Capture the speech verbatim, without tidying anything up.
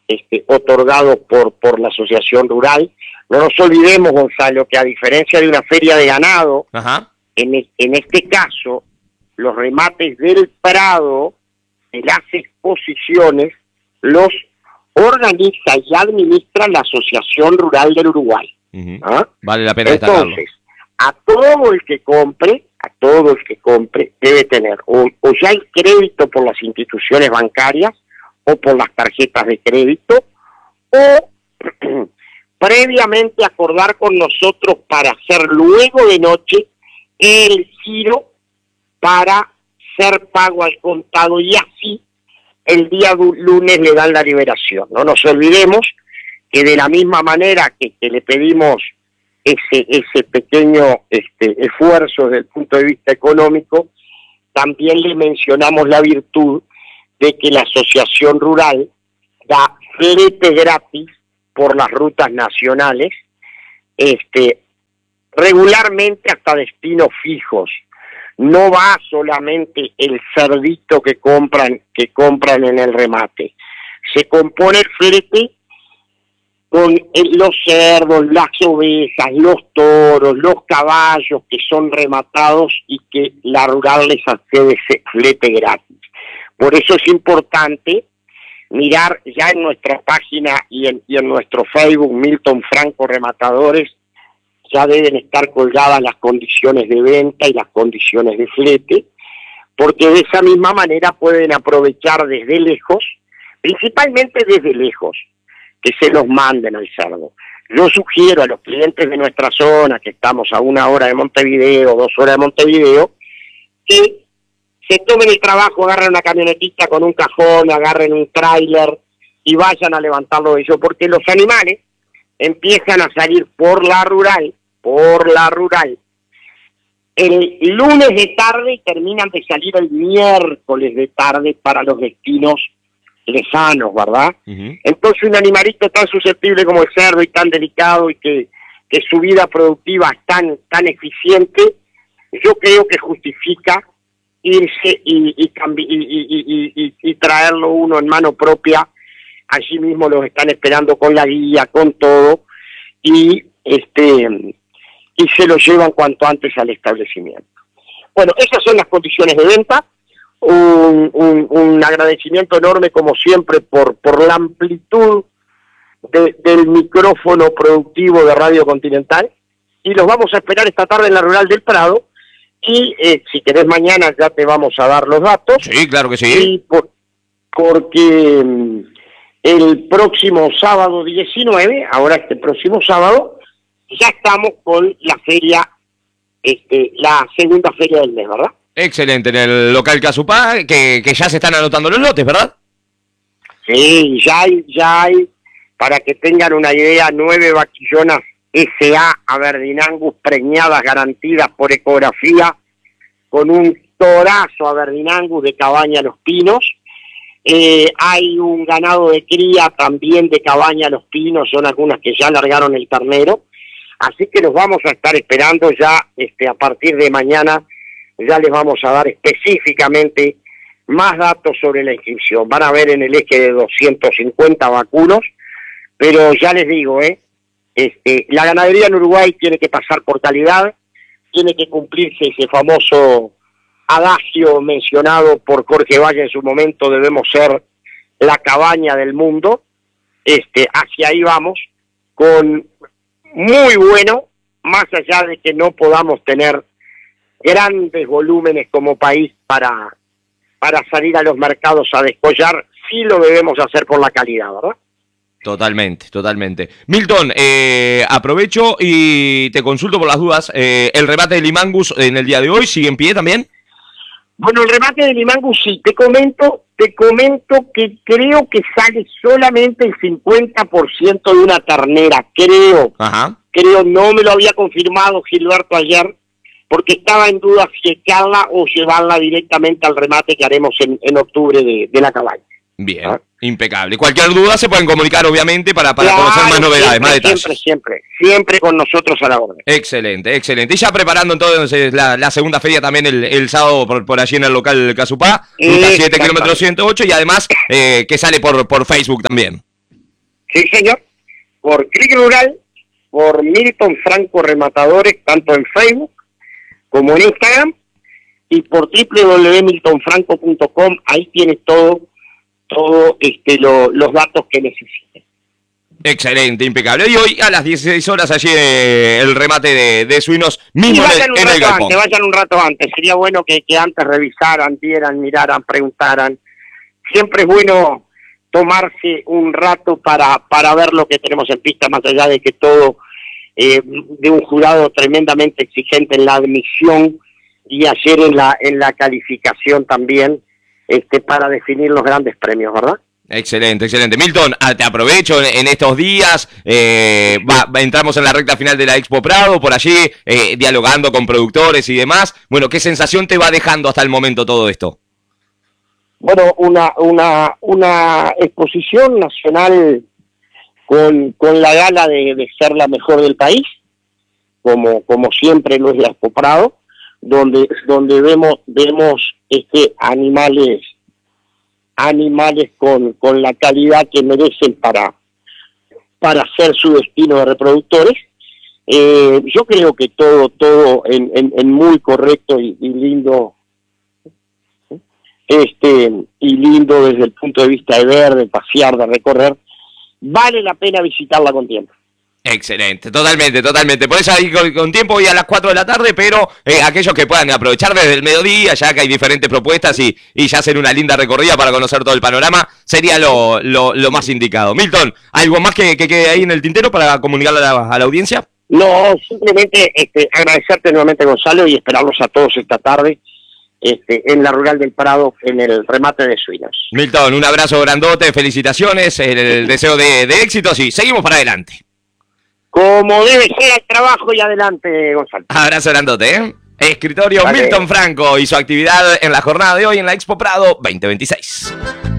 este, otorgados por, por la Asociación Rural. No nos olvidemos, Gonzalo, que a diferencia de una feria de ganado, Ajá. En, en este caso, los remates del Prado, de las exposiciones, los organiza y administra la Asociación Rural del Uruguay. Uh-huh. ¿Ah? Vale la pena destacarlo. Entonces, a todo el que compre, a todo el que compre, debe tener o, o ya el crédito por las instituciones bancarias o por las tarjetas de crédito, o previamente acordar con nosotros para hacer luego de noche el giro para ser pago al contado, y así el día lunes le dan la liberación. No nos olvidemos que de la misma manera que, que le pedimos ese ese pequeño este, esfuerzo desde el punto de vista económico, también le mencionamos la virtud de que la Asociación Rural da flete gratis por las rutas nacionales, este regularmente hasta destinos fijos. No va solamente el cerdito que compran que compran en el remate. Se compone el flete con el, los cerdos, las ovejas, los toros, los caballos que son rematados y que la rural les accede ese flete gratis. Por eso es importante mirar ya en nuestra página y en, y en nuestro Facebook, Milton Franco Rematadores, ya deben estar colgadas las condiciones de venta y las condiciones de flete, porque de esa misma manera pueden aprovechar desde lejos, principalmente desde lejos, que se los manden al cerdo. Yo sugiero a los clientes de nuestra zona, que estamos a una hora de Montevideo, dos horas de Montevideo, que se tomen el trabajo, agarren una camionetita con un cajón, agarren un tráiler y vayan a levantarlo ellos, porque los animales empiezan a salir por la rural, por la rural, el lunes de tarde y terminan de salir el miércoles de tarde para los destinos lejanos, ¿verdad? Uh-huh. Entonces un animalito tan susceptible como el cerdo y tan delicado y que, que su vida productiva es tan, tan eficiente, yo creo que justifica irse y, y, cambi- y, y, y, y, y traerlo uno en mano propia. Allí mismo los están esperando con la guía, con todo, y este y se los llevan cuanto antes al establecimiento. Bueno, esas son las condiciones de venta. Un, un, un agradecimiento enorme, como siempre, por, por la amplitud de, del micrófono productivo de Radio Continental, y los vamos a esperar esta tarde en la Rural del Prado, y eh, si querés mañana ya te vamos a dar los datos. Sí, claro que sí. Y por, porque el próximo sábado diecinueve, ahora este próximo sábado, ya estamos con la feria, este, la segunda feria del mes, ¿verdad? Excelente, en el local Casupá, que, que ya se están anotando los lotes, ¿verdad? Sí, ya hay, ya hay, para que tengan una idea, nueve vaquillonas S A Aberdeen Angus preñadas, garantidas por ecografía, con un torazo Aberdeen Angus de Cabaña Los Pinos. Eh, hay un ganado de cría también de Cabaña Los Pinos, son algunas que ya largaron el ternero. Así que los vamos a estar esperando ya este, a partir de mañana. Ya les vamos a dar específicamente más datos sobre la inscripción. Van a ver en el eje de doscientos cincuenta vacunos, pero ya les digo, ¿eh? Este, la ganadería en Uruguay tiene que pasar por calidad, tiene que cumplirse ese famoso adagio mencionado por Jorge Valle en su momento: debemos ser la cabaña del mundo. Este, hacia ahí vamos, con muy bueno, más allá de que no podamos tener grandes volúmenes como país para, para salir a los mercados a descollar, sí lo debemos hacer por la calidad, ¿verdad? Totalmente, totalmente. Milton, eh, aprovecho y te consulto por las dudas. Eh, ¿El remate de Limangus en el día de hoy sigue en pie también? Bueno, el remate de Limangus sí, te comento, te comento que creo que sale solamente el cincuenta por ciento de una ternera, creo. Ajá. Creo, no me lo había confirmado Gilberto ayer, porque estaba en duda si echarla o llevarla directamente al remate que haremos en, en octubre de, de la cabaña. Bien, ¿ah? Impecable. Cualquier duda se pueden comunicar, obviamente, para, para claro, conocer más novedades, siempre, más detalles. Siempre, siempre, siempre con nosotros a la orden. Excelente, excelente. Y ya preparando entonces la, la segunda feria también el, el sábado por, por allí en el local Casupá, ruta siete kilómetros ciento ocho, y además eh, que sale por, por Facebook también. Sí, señor. Por Clic Rural, por Milton Franco Rematadores, tanto en Facebook como en Instagram, y por doble u doble u doble u punto milton franco punto com, ahí tienes todo, todo este, lo, los datos que necesites. Excelente, impecable. Y hoy a las dieciséis horas allí eh, el remate de, de suinos mismo y vayan en, un en el rato galpón. antes, vayan un rato antes. Sería bueno que, que antes revisaran, vieran, miraran, preguntaran. Siempre es bueno tomarse un rato para, para ver lo que tenemos en pista, más allá de que todo, eh, de un jurado tremendamente exigente en la admisión y ayer en la, en la calificación también, este, para definir los grandes premios, ¿verdad? Excelente, excelente. Milton, te aprovecho en, en estos días, eh, va, va, entramos en la recta final de la Expo Prado, por allí, eh, dialogando con productores y demás. Bueno, ¿qué sensación te va dejando hasta el momento todo esto? Bueno, una una una exposición nacional con, con la gala de, de ser la mejor del país, como como siempre lo es la Expo Prado, donde donde vemos vemos este animales animales con, con la calidad que merecen para para ser su destino de reproductores. Eh, yo creo que todo todo en, en, en muy correcto y, y lindo, este y lindo desde el punto de vista de ver, de pasear, de recorrer. Vale la pena visitarla con tiempo. Excelente, totalmente, totalmente. Por eso ahí con, con tiempo hoy a las cuatro de la tarde, pero eh, aquellos que puedan aprovechar desde el mediodía, ya que hay diferentes propuestas y, y ya hacer una linda recorrida para conocer todo el panorama, sería lo, lo, lo más indicado. Milton, ¿algo más que, que quede ahí en el tintero para comunicarle a la, a la audiencia? No, simplemente este, agradecerte nuevamente, Gonzalo, y esperarlos a todos esta tarde este, en la Rural del Prado, en el remate de suinos. Milton, un abrazo grandote, felicitaciones, el, el deseo de, de éxitos y seguimos para adelante. Como debe ser el trabajo y adelante, Gonzalo. Abrazo grandote, ¿eh? Escritorio vale. Milton Franco y su actividad en la jornada de hoy en la Expo Prado veinte veintiséis.